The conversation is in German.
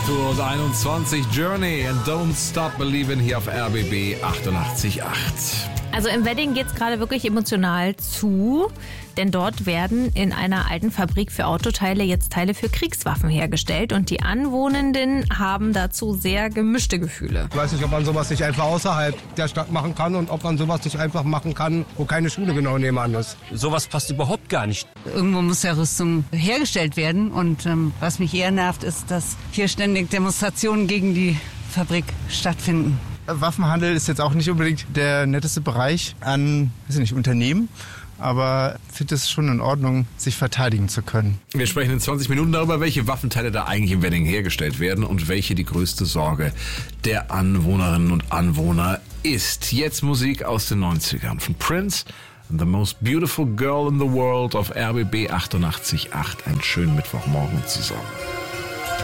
8:21 Uhr Journey and Don't Stop Believin' hier auf RBB 88.8. Also im Wedding geht es gerade wirklich emotional zu, denn dort werden in einer alten Fabrik für Autoteile jetzt Teile für Kriegswaffen hergestellt und die Anwohnenden haben dazu sehr gemischte Gefühle. Ich weiß nicht, ob man sowas nicht einfach außerhalb der Stadt machen kann und ob man sowas nicht einfach machen kann, wo keine Schule genau nebenan ist. Sowas passt überhaupt gar nicht. Irgendwo muss ja Rüstung hergestellt werden und was mich eher nervt, ist, dass hier ständig Demonstrationen gegen die Fabrik stattfinden. Waffenhandel ist jetzt auch nicht unbedingt der netteste Bereich an Unternehmen, aber ich finde es schon in Ordnung, sich verteidigen zu können. Wir sprechen in 20 Minuten darüber, welche Waffenteile da eigentlich im Wedding hergestellt werden und welche die größte Sorge der Anwohnerinnen und Anwohner ist. Jetzt Musik aus den 90ern von Prince, The Most Beautiful Girl in the World auf RBB 88.8. Einen schönen Mittwochmorgen zusammen.